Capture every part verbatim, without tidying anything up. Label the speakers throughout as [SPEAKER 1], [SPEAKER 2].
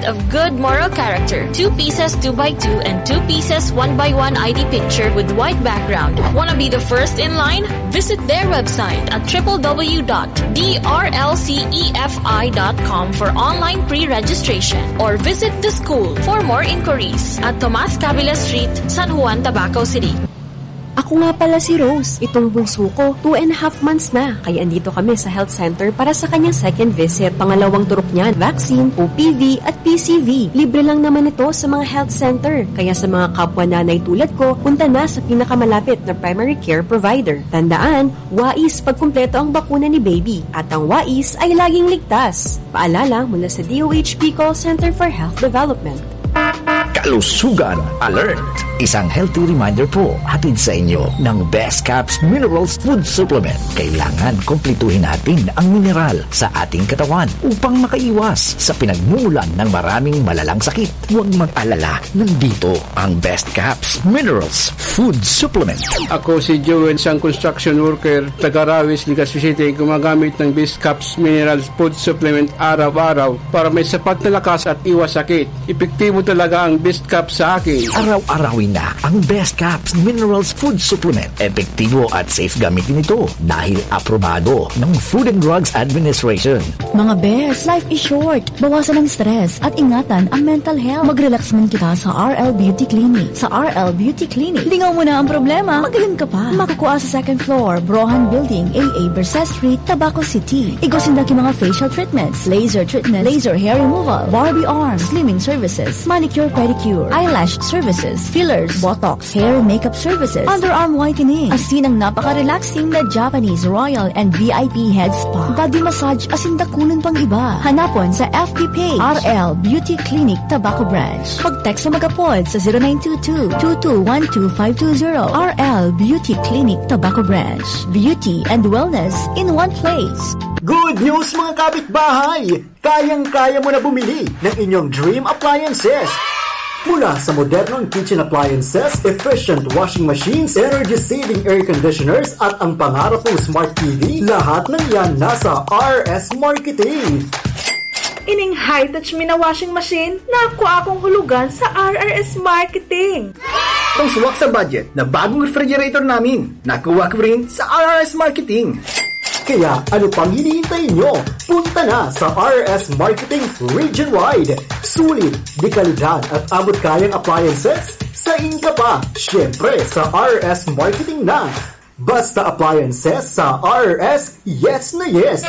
[SPEAKER 1] of good moral character. Two pieces two by two and two pieces one by one I D picture with white background. Wanna be the first in line? Visit their website at w w w dot d r l cefi dot com for online pre-registration or visit the school for more inquiries at Tomas Cabila Street, San Juan, Tabaco City.
[SPEAKER 2] Ako nga pala si Rose. Itong bunso ko, two and a half months na. Kaya andito kami sa health center para sa kanyang second visit. Pangalawang turok niya, vaccine, O P V at P C V. Libre lang naman ito sa mga health center. Kaya sa mga kapwa nanay tulad ko, punta na sa pinakamalapit na primary care provider. Tandaan, wais pag kumpleto ang bakuna ni baby. At ang wais ay laging ligtas. Paalala mula sa D O H P Call Center for Health Development.
[SPEAKER 3] Kalusugan Alert! Isang healthy reminder po hatid sa inyo ng Best Caps Minerals Food Supplement. Kailangan kumpletuhin natin ang mineral sa ating katawan upang makaiwas sa pinagmumulan ng maraming malalang sakit. Huwag mag-alala, nandito ang Best Caps Minerals Food Supplement.
[SPEAKER 4] Ako si Joel, isang construction worker, taga-Rawis, Legazpi City, gumagamit ng Best Caps Minerals Food Supplement araw-araw para may sapat na lakas at iwas sakit. Epektibo talaga ang Best Caps sa akin.
[SPEAKER 3] Araw-arawin na ang Best Caps Minerals Food Supplement. Epektibo at safe gamitin ito dahil aprobado ng Food and Drugs Administration.
[SPEAKER 5] Mga best, life is short. Bawasan ang stress at ingatan ang mental health. Mag-relax man kita sa R L Beauty Clinic. Sa R L Beauty Clinic, lingaw mo na ang problema, magaling ka pa. Makukuha sa second floor, Brohan Building, A A Berset Street, Tabaco City. Igosin na ki mga facial treatments, laser treatment, laser hair removal, Barbie arms, slimming services, manicure, pedicure, eyelash services, fillers, botox, hair and makeup services, underarm whitening, asin ang napaka-relaxing na Japanese Royal and V I P head spa, body massage, asin dakunan pang iba. Hanapon sa F B page, R L Beauty Clinic, Tabaco Branch. Mag-text o mag-apod sa zero nine two two, two two one two five two zero. R L Beauty Clinic, Tabaco Branch. Beauty and wellness in one place.
[SPEAKER 6] Good news mga kapitbahay! Kayang-kaya mo na bumili ng inyong dream appliances. Mula sa modernong kitchen appliances, efficient washing machines, energy-saving air conditioners at ang pangarap mong smart T V, lahat ng yan nasa R S Marketing.
[SPEAKER 7] Ining high-touch mina washing machine, nakuha akong hulugan sa R R S Marketing.
[SPEAKER 6] Itong suwak sa budget na bagong refrigerator namin, nakuha ko rin sa R R S Marketing. Kaya ano pang hinihintay nyo? Punta na sa R S Marketing region-wide. Sulit, di kalidad at abot kayang appliances? Sa Inka pa, syempre sa R S Marketing na. Basta appliances sa R S, yes na yes.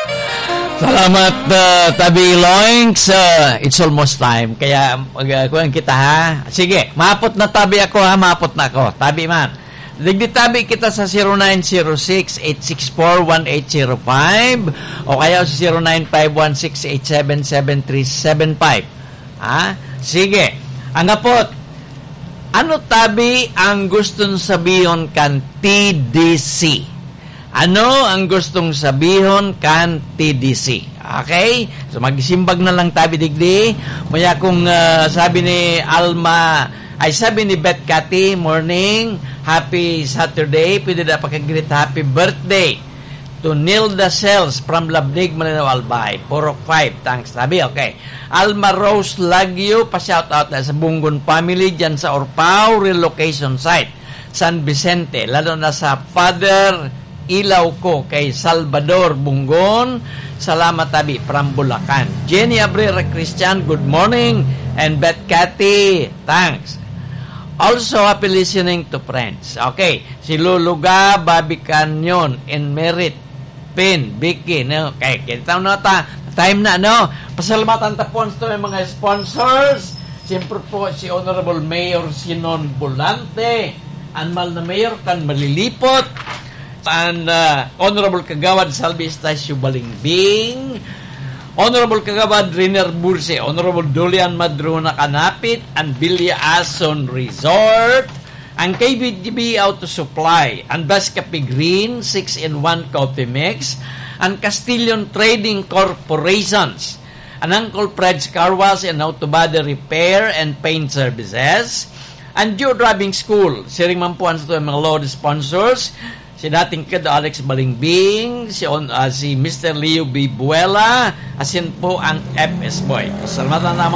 [SPEAKER 8] Salamat, uh, Tabi Loinks. Uh, it's almost time. Kaya magkuhan uh, kita ha. Sige, mapot na tabi ako ha. Mapot na ako. Tabi man. Digditabi kita sa zero nine zero six, eight six four, one eight zero five o kaya sa zero nine five one six, eight seven seven three seven five. Ha? Sige. Ang apot, ano tabi ang gustong sabihin kan T D C? Ano ang gustong sabihin kan T D C? Okay? So magsimbag na lang tabi digdi. Maya kung uh, sabi ni Alma, ay sabi ni Beth Cathy, morning, happy Saturday, pwede na pakagreet happy birthday to Nilda Cells from Labnig, Malinaw, Albay. four oh five, thanks, sabi, okay. Alma Rose Lagyo, pa-shoutout na sa Bungon family, dyan sa Orpao relocation site, San Vicente, lalo na sa Father Ilaw ko kay Salvador Bungon. Salamat tabi from Bulacan. Jenny Abrera Christian, good morning. And Beth Cathy, thanks. Also, happy listening to friends. Okay, si Luluga, Bobby Canyon, and Merit, Pin, Vicky, no? Okay, kita na ta. Time na, no? Pasalamatan tapon to yung mga sponsors. Siyempre po, si Honorable Mayor Sinon Bolante, Anmal na Mayor kan Malilipot, and uh, Honorable Kagawad Salvi Estacio Balingbing, Honorable Kagawad Riner Burse, Honorable Dolian Madrona Kanapit, and Bilya Ason Resort, ang K B G B Auto Supply, ang Bascapi Green, six in one Coffee Mix, ang Castilian Trading Corporations, ang Uncle Fred's Car Wash and Auto Body Repair and Paint Services, ang Joe Driving School, siring mampuan sa mga Lord sponsors, si dating kid Alex Balingbing, si, on, uh, si Mister Leo B. Buela, asin po ang F S Boy. Salamatan naman